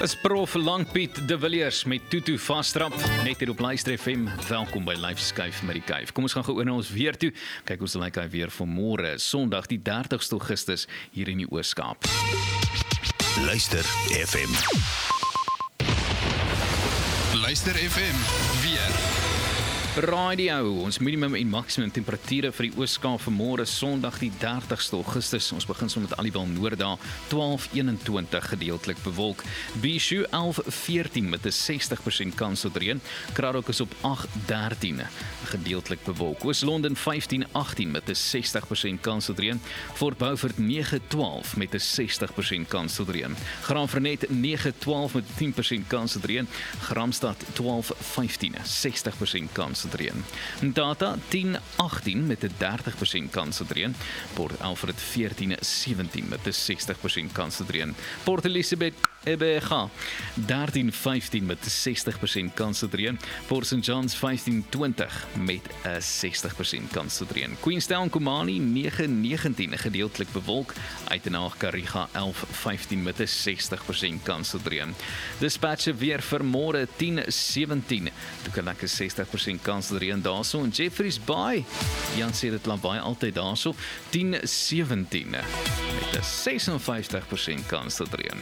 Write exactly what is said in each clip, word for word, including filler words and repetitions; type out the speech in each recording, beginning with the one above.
Is prof Langpiet de Villiers met Tutu Vastrap, net hier op Luister F M. Welkom by Live Skuif met die Kuif. Kom ons gaan gou na ons weer toe. Kyk hoe se lyk hy weer vir môre, Sondag die dertigste Augustus hier in die Oos-Kaap. Luister F M. Luister F M weer. Radio, ons minimum en maksimum temperature vir die Oos-Kaap vir môre Sondag die dertigste Augustus. Ons begin so met Aliwal Noorda, twaalf eenentwintig gedeeltelik bewolk. Bishu elf veertien met 'n sestig persent kans tot reën. Kraddock is op agt dertien gedeeltelik bewolk. Oos-London vyftien agtien met 'n sestig persent kans tot reën. Fort Beaufort nege twaalf met 'n sestig persent kans tot reën. Graaff-Reinet nege twaalf met 'n tien persent kans tot reën. Gramstad twaalf vyftien, sestig persent kans tot reën. Data tien agtien met 'n dertig persent kans tot reën. Port Alfred veertien sewentien met 'n sestig persent kans tot reën. Port Elizabeth Ebega dertien vyftien met 'n sestig persent kans tot reën. Port Saint John's vyftien twintig met 'n sestig persent kans tot reën. Queenstown Komani nege negentien gedeeltelik bewolk. Uitenaag Kariga elf vyftien met 'n sestig persent kans tot reën. Dispatche weer vir môre tien sewentien. Toe kan lekker sestig persent kans tot reën daarso in Jeffreys Bay. Jan sê dit laat baie altyd daarso tien sewentien met 'n sesenvyftig persent kans tot reën.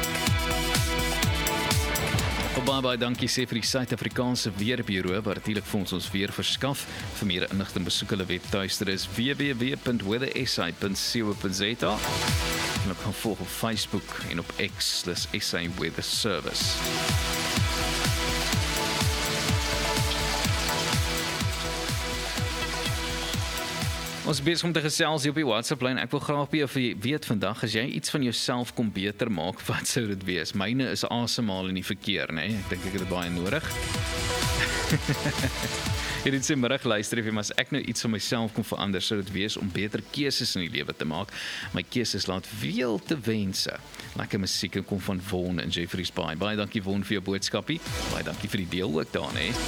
Baie baie dankie sê vir die Suid-Afrikaanse Weerbureau wat natuurlik vir ons ons weer verskaf. Vir meer inligting besoek hulle webtuiste is w w w punt weather s a punt co punt z a. En ook gaan volg op Facebook en op X, dis S A Weather Service. Ons is besig om te gesels hier op die WhatsApp-lyn. Ek wil graag by jou weet vandag, as jy iets van jouself kom beter maak, wat sou dit wees? Myne is asemhaal in die verkeer, né? Ek dink ek het dit baie nodig. Hier dit sê middag luister effe, maar as ek nou iets van myself kon verander, sou dit wees om beter keuses in die lewe te maak. My keuses laat veel te wense. Lekker musiek kom van Von in Jeffreys Bay. Baie dankie Von vir jou boodskapie. Baie dankie vir die deel ook daar, né?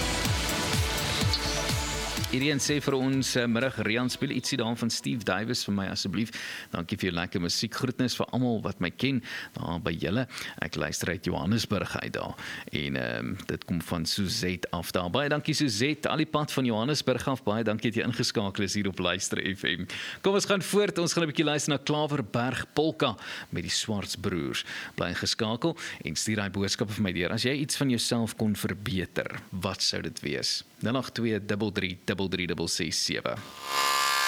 Irene sê vir ons uh, middag, Rian speel ietsie daar van Steve Davis vir my asseblief. Dankie vir jou lekker musiek. Groetnis vir almal wat my ken daar by julle. Ek luister uit Johannesburg uit daar. En um, dit kom van Suzette af daar. Baie dankie Suzette, al die pad van Johannesburg af. Baie dankie dat jy ingeskakel is hier op Luister F M. Kom ons gaan voort. Ons gaan 'n bietjie luister na Klaverberg Polka met die Swartsbroers. Bly ingeskakel en stuur daai boodskappe vir my deur. As jy iets van jouself kon verbeter, wat sou dit wees? nul agt twee drie drie drie drie ses ses sewe.